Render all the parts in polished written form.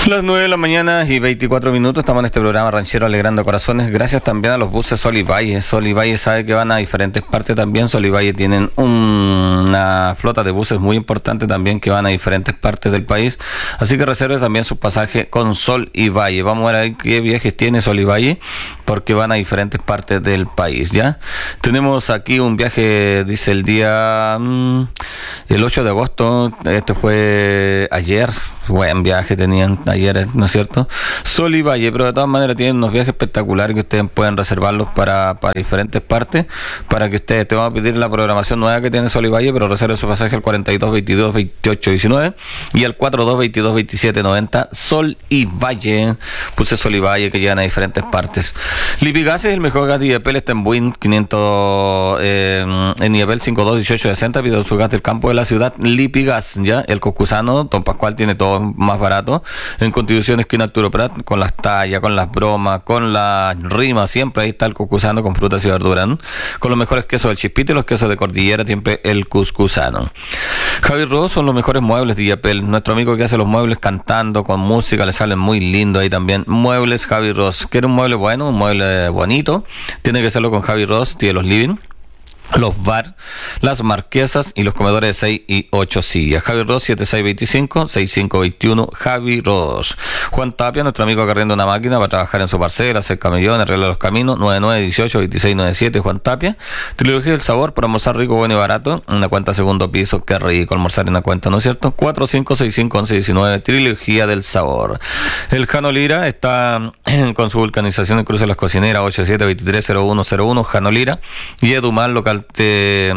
Las 9 de la mañana y 24 minutos estamos en este programa Ranchero Alegrando Corazones. Gracias también a los buses Sol y Valle. Sol y Valle sabe que van a diferentes partes también. Sol y Valle tienen una flota de buses muy importante también que van a diferentes partes del país. Así que reserve también su pasaje con Sol y Valle. Vamos a ver qué viajes tiene Sol y Valle porque van a diferentes partes del país, ¿ya? Tenemos aquí un viaje, dice el día el 8 de agosto. Este fue ayer. Buen viaje tenían ayer, ¿no es cierto? Sol y Valle, pero de todas maneras tienen unos viajes espectaculares que ustedes pueden reservarlos para diferentes partes, para que ustedes te van a pedir la programación nueva que tiene Sol y Valle, pero reserve su pasaje al 42 22 28 19 y al 42 22 27 90. Sol y Valle, puse Sol y Valle que llegan a diferentes partes. Lipigas es el mejor gas de IEPEL, está en Buin 500 en IEPEL 52 18 60, pidió su gas del campo de la ciudad. Lipigas, ya, el Coscusano, Don Pascual tiene todo más barato en Constitución esquina Arturo Prat, con las tallas, con las bromas, con las rimas, siempre ahí está el Cuscusano con frutas y verduras, ¿no? Con los mejores quesos del Chispito y los quesos de Cordillera, siempre el Cuscusano. Javi Ross son los mejores muebles de Illapel, nuestro amigo que hace los muebles cantando con música, le salen muy lindo ahí también. Muebles Javi Ross, quiere un mueble bueno, un mueble bonito, tiene que hacerlo con Javi Ross, tiene los living, los bar, las marquesas y los comedores de 6 y 8 sillas. Javi Ross 7625-6521. Javi Ross. Juan Tapia, nuestro amigo que arrienda una máquina para trabajar en su parcela, hacer camellones, arreglar los caminos. 9918-2697. Juan Tapia. Trilogía del Sabor para almorzar rico, bueno y barato. Una cuenta segundo piso. Qué rico almorzar en una cuenta, ¿no es cierto? 4565-1119. Trilogía del Sabor. El Jano Lira está con su vulcanización en Cruz de las Cocineras 87230101. Jano Lira. Y Edumar, local de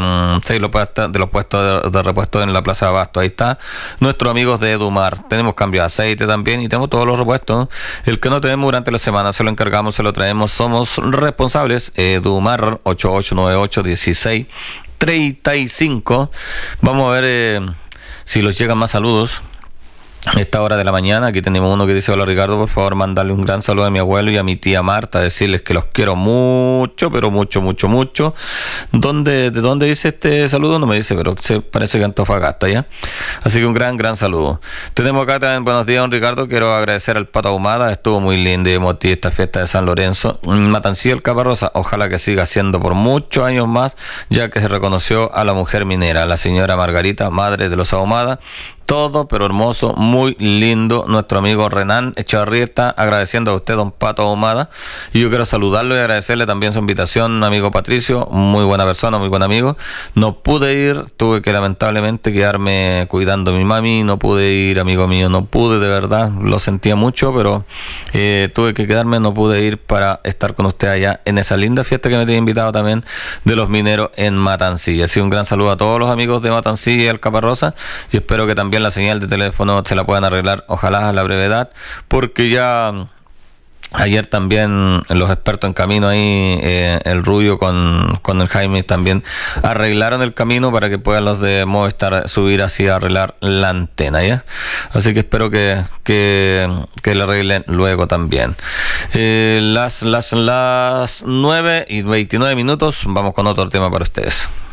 los puestos de repuesto en la Plaza de Abasto. Ahí está nuestros amigos de Edumar. Tenemos cambio de aceite también y tenemos todos los repuestos. El que no tenemos durante la semana se lo encargamos, se lo traemos. Somos responsables. Edumar 8898-1635. Vamos a ver si los llegan más saludos. Esta hora de la mañana, aquí tenemos uno que dice: hola Ricardo, por favor mandarle un gran saludo a mi abuelo y a mi tía Marta, decirles que los quiero mucho, pero mucho, mucho, mucho. ¿De dónde dice este saludo? No me dice, pero parece que Antofagasta, ¿ya? Así que un gran saludo. Tenemos acá también, buenos días don Ricardo, quiero agradecer al Pato Ahumada, estuvo muy linda y emotiva esta fiesta de San Lorenzo. Matancillo el Caparrosa, ojalá que siga siendo por muchos años más, ya que se reconoció a la mujer minera, la señora Margarita, madre de los Ahumada. Todo, pero hermoso, muy lindo. Nuestro amigo Renan Echevarrieta, agradeciendo a usted, don Pato Ahumada. Y yo quiero saludarlo y agradecerle también su invitación, amigo Patricio, muy buena persona, muy buen amigo. No pude ir, tuve que lamentablemente quedarme cuidando a mi mami, no pude ir, amigo mío, no pude, de verdad, lo sentía mucho, pero tuve que quedarme, no pude ir para estar con usted allá en esa linda fiesta que me tenía invitado también de los mineros en Matancilla. Así un gran saludo a todos los amigos de Matancilla y Alcaparrosa, y espero que también la señal de teléfono se la puedan arreglar, ojalá a la brevedad, porque ya ayer también los expertos en camino ahí, el Rubio con el Jaime también arreglaron el camino para que puedan los de Movistar subir así a arreglar la antena, ¿ya? Así que espero que le arreglen luego también. Las 9 y 29 minutos, vamos con otro tema para ustedes.